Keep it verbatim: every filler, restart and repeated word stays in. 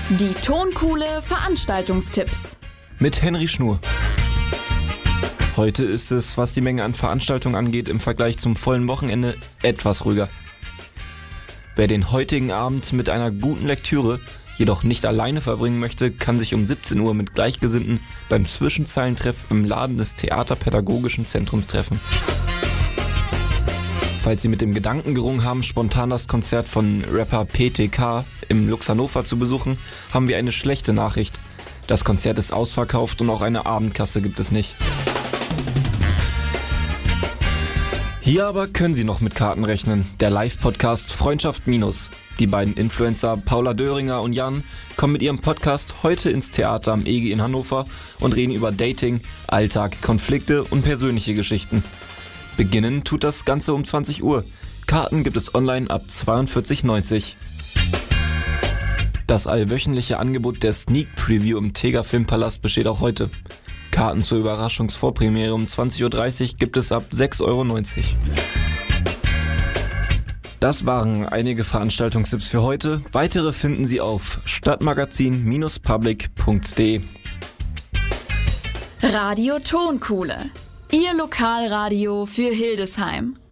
Die Tonkuhle Veranstaltungstipps mit Henry Schnur. Heute ist es, was die Menge an Veranstaltungen angeht, im Vergleich zum vollen Wochenende etwas ruhiger. Wer den heutigen Abend mit einer guten Lektüre jedoch nicht alleine verbringen möchte, kann sich um siebzehn Uhr mit Gleichgesinnten beim Zwischenzeilentreff im Laden des Theaterpädagogischen Zentrums treffen. Falls Sie mit dem Gedanken gerungen haben, spontan das Konzert von Rapper P T K im Lux Hannover zu besuchen, haben wir eine schlechte Nachricht. Das Konzert ist ausverkauft und auch eine Abendkasse gibt es nicht. Hier aber können Sie noch mit Karten rechnen. Der Live-Podcast Freundschaft Minus. Die beiden Influencer Paula Döringer und Jan kommen mit ihrem Podcast heute ins Theater am E G in Hannover und reden über Dating, Alltag, Konflikte und persönliche Geschichten. Beginnen tut das Ganze um zwanzig Uhr. Karten gibt es online ab zweiundvierzig neunzig. Das allwöchentliche Angebot der Sneak Preview im Tega Filmpalast besteht auch heute. Karten zur Überraschungsvorpremiere um zwanzig Uhr dreißig gibt es ab sechs Euro neunzig. Das waren einige Veranstaltungstipps für heute. Weitere finden Sie auf stadtmagazin Bindestrich public Punkt de. Radio Tonkuhle, Ihr Lokalradio für Hildesheim.